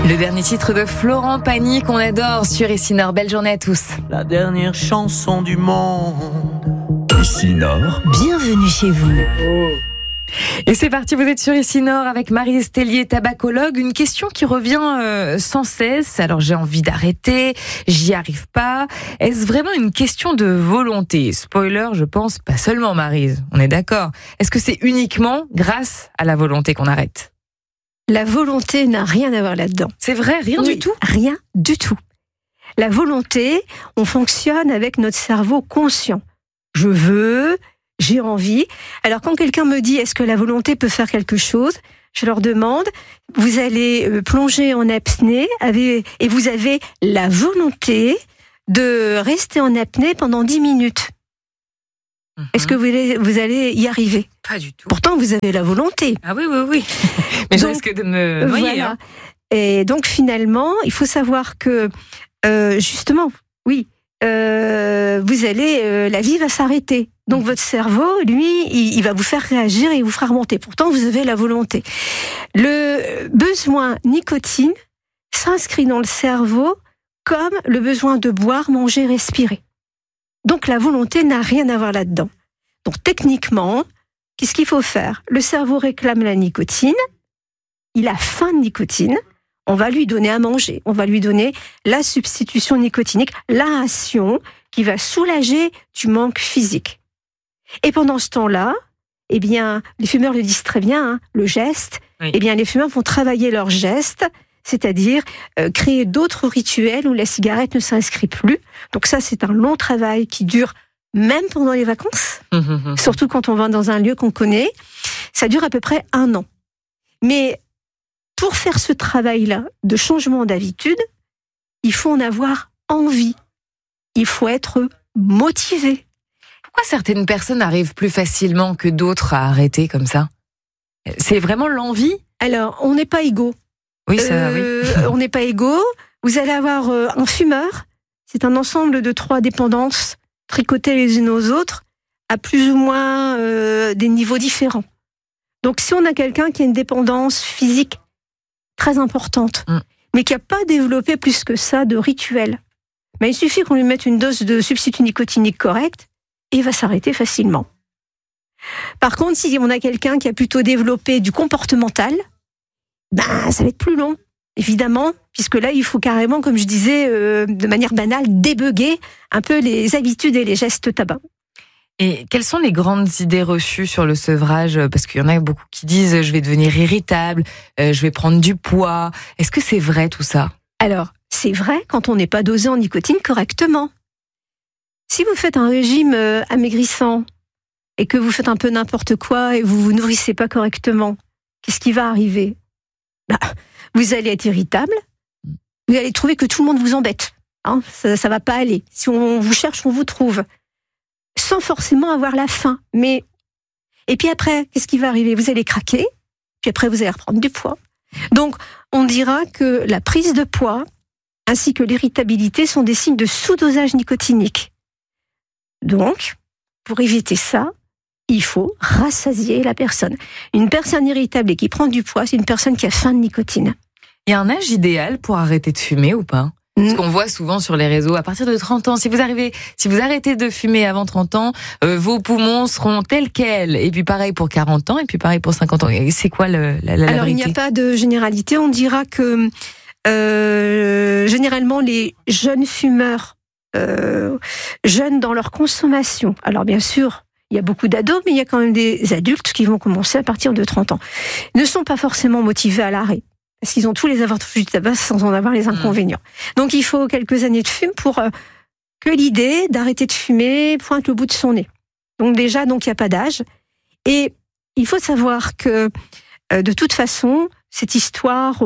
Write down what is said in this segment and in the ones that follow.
Le dernier titre de Florent Pagny qu'on adore sur Ici Nord. Belle journée à tous. La dernière chanson du monde. Ici Nord. Bienvenue chez vous. Et c'est parti, vous êtes sur Ici Nord avec Maryse Tellier, tabacologue. Une question qui revient sans cesse. Alors j'ai envie d'arrêter, j'y arrive pas. Est-ce vraiment une question de volonté ? Spoiler, je pense pas seulement Maryse, on est d'accord. Est-ce que c'est uniquement grâce à la volonté qu'on arrête ? La volonté n'a rien à voir là-dedans. C'est vrai, rien du tout ? Rien du tout. La volonté, on fonctionne avec notre cerveau conscient. Je veux, j'ai envie. Alors quand quelqu'un me dit est-ce que la volonté peut faire quelque chose, je leur demande, vous allez plonger en apnée et vous avez la volonté de rester en apnée pendant 10 minutes. Est-ce que vous allez y arriver ? Pas du tout. Pourtant, vous avez la volonté. Ah oui. Mais je risque de me noyer. Voilà. Hein. Et donc finalement, il faut savoir que justement, oui, vous allez, la vie va s'arrêter. Donc votre cerveau, lui, il va vous faire réagir et il vous fera remonter. Pourtant, vous avez la volonté. Le besoin nicotine s'inscrit dans le cerveau comme le besoin de boire, manger, respirer. Donc la volonté n'a rien à voir là-dedans. Donc techniquement, qu'est-ce qu'il faut faire ? Le cerveau réclame la nicotine, il a faim de nicotine, on va lui donner à manger, on va lui donner la substitution nicotinique, la ration qui va soulager du manque physique. Et pendant ce temps-là, eh bien, les fumeurs le disent très bien, le geste, oui. Eh bien, les fumeurs vont travailler leur geste, c'est-à-dire créer d'autres rituels où la cigarette ne s'inscrit plus. Donc ça, c'est un long travail qui dure même pendant les vacances, surtout quand on va dans un lieu qu'on connaît. Ça dure à peu près 1 an. Mais pour faire ce travail-là de changement d'habitude, il faut en avoir envie. Il faut être motivé. Pourquoi certaines personnes arrivent plus facilement que d'autres à arrêter comme ça ? C'est vraiment l'envie ? Alors, on n'est pas égaux. Oui, ça, oui. On n'est pas égaux. Vous allez avoir un fumeur. C'est un ensemble de 3 dépendances tricotées les unes aux autres à plus ou moins des niveaux différents. Donc, si on a quelqu'un qui a une dépendance physique très importante, mais qui n'a pas développé plus que ça de rituel, il suffit qu'on lui mette une dose de substitut nicotinique correcte et il va s'arrêter facilement. Par contre, si on a quelqu'un qui a plutôt développé du comportemental, ça va être plus long, évidemment, puisque là, il faut carrément, comme je disais, de manière banale, débugger un peu les habitudes et les gestes tabac. Et quelles sont les grandes idées reçues sur le sevrage ? Parce qu'il y en a beaucoup qui disent « je vais devenir irritable, je vais prendre du poids ». Est-ce que c'est vrai tout ça ? Alors, c'est vrai quand on n'est pas dosé en nicotine correctement. Si vous faites un régime amaigrissant et que vous faites un peu n'importe quoi et vous vous nourrissez pas correctement, qu'est-ce qui va arriver ? Vous allez être irritable, vous allez trouver que tout le monde vous embête. Ça va pas aller. Si on vous cherche, on vous trouve. Sans forcément avoir la faim. Et puis après, qu'est-ce qui va arriver ? Vous allez craquer, puis après vous allez reprendre du poids. Donc, on dira que la prise de poids ainsi que l'irritabilité sont des signes de sous-dosage nicotinique. Donc, pour éviter ça, il faut rassasier la personne. Une personne irritable et qui prend du poids, c'est une personne qui a faim de nicotine. Il y a un âge idéal pour arrêter de fumer ou pas ? Parce qu'on voit souvent sur les réseaux, à partir de 30 ans, si vous arrêtez de fumer avant 30 ans, vos poumons seront tels quels. Et puis pareil pour 40 ans, et puis pareil pour 50 ans. Et c'est quoi la Alors, vérité ? Il n'y a pas de généralité. On dira que généralement, les jeunes fumeurs, jeunes dans leur consommation, alors bien sûr, il y a beaucoup d'ados, mais il y a quand même des adultes qui vont commencer à partir de 30 ans, ne sont pas forcément motivés à l'arrêt. Parce qu'ils ont tous les avantages du tabac sans en avoir les inconvénients. Donc il faut quelques années de fume pour que l'idée d'arrêter de fumer pointe le bout de son nez. Donc déjà, il n'y a pas d'âge. Et il faut savoir que de toute façon, cette histoire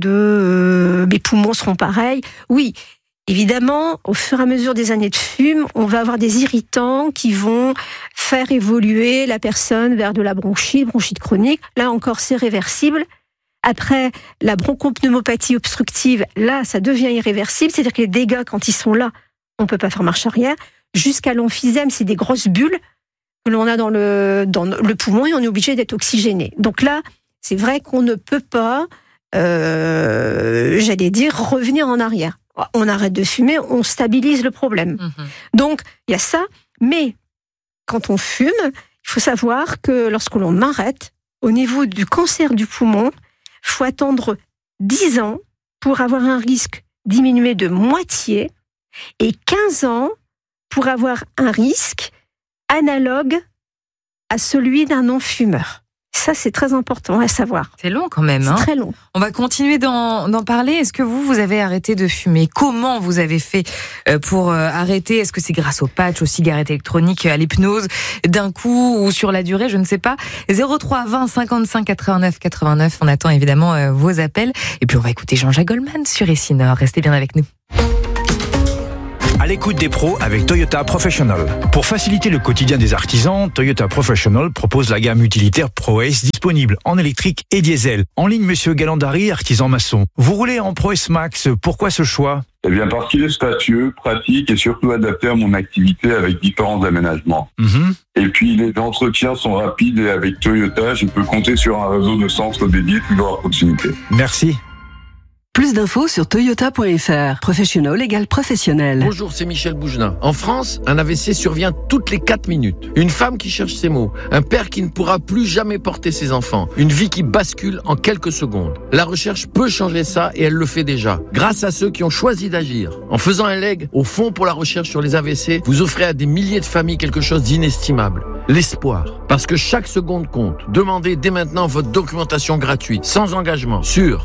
de mes poumons seront pareils, oui, évidemment, au fur et à mesure des années de fume, on va avoir des irritants qui vont faire évoluer la personne vers de la bronchite chronique. Là encore, c'est réversible. Après, la bronchopneumopathie obstructive, là, ça devient irréversible. C'est-à-dire que les dégâts, quand ils sont là, on ne peut pas faire marche arrière. Jusqu'à l'emphysème, c'est des grosses bulles que l'on a dans le poumon et on est obligé d'être oxygéné. Donc là, c'est vrai qu'on ne peut pas j'allais dire, revenir en arrière. On arrête de fumer, on stabilise le problème. Donc, il y a ça, mais quand on fume, il faut savoir que lorsque l'on arrête, au niveau du cancer du poumon, il faut attendre 10 ans pour avoir un risque diminué de moitié et 15 ans pour avoir un risque analogue à celui d'un non-fumeur. Ça, c'est très important à savoir. C'est long quand même. C'est très long. On va continuer d'en parler. Est-ce que vous avez arrêté de fumer ? Comment vous avez fait pour arrêter ? Est-ce que c'est grâce au patch, aux cigarettes électroniques, à l'hypnose, d'un coup ou sur la durée ? Je ne sais pas. 03 20 55 89 89. On attend évidemment vos appels. Et puis on va écouter Jean-Jacques Goldman sur Essinor. Restez bien avec nous. À l'écoute des pros avec Toyota Professional. Pour faciliter le quotidien des artisans, Toyota Professional propose la gamme utilitaire ProAce disponible en électrique et diesel. En ligne, monsieur Galandari, artisan maçon. Vous roulez en ProAce Max, pourquoi ce choix ? Eh bien, parce qu'il est spacieux, pratique et surtout adapté à mon activité avec différents aménagements. Et puis, les entretiens sont rapides et avec Toyota, je peux compter sur un réseau de centres dédiés toujours à proximité. Merci. Plus d'infos sur toyota.fr. Professional égale professionnel. Bonjour, c'est Michel Bougelin. En France, un AVC survient toutes les 4 minutes. Une femme qui cherche ses mots. Un père qui ne pourra plus jamais porter ses enfants. Une vie qui bascule en quelques secondes. La recherche peut changer ça et elle le fait déjà. Grâce à ceux qui ont choisi d'agir. En faisant un leg au Fonds pour la recherche sur les AVC, vous offrez à des milliers de familles quelque chose d'inestimable. L'espoir. Parce que chaque seconde compte. Demandez dès maintenant votre documentation gratuite, sans engagement, sur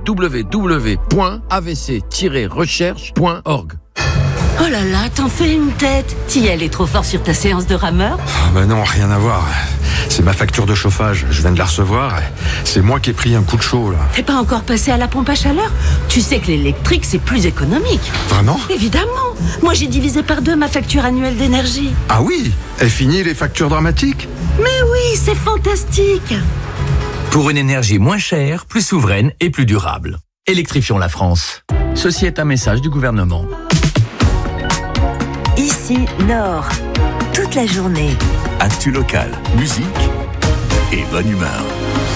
www.avc-recherche.org. Oh là là, t'en fais une tête. T'y allais trop fort sur ta séance de rameur ? Non, rien à voir. C'est ma facture de chauffage, je viens de la recevoir. C'est moi qui ai pris un coup de chaud, là. T'es pas encore passé à la pompe à chaleur ? Tu sais que l'électrique, c'est plus économique. Vraiment ? Évidemment. Moi, j'ai divisé par 2 ma facture annuelle d'énergie. Ah oui ? Et fini les factures dramatiques ? Mais oui, c'est fantastique. Pour une énergie moins chère, plus souveraine et plus durable. Électrifions la France. Ceci est un message du gouvernement. Ici, Nord. Toute la journée. Actu local, musique et bonne humeur.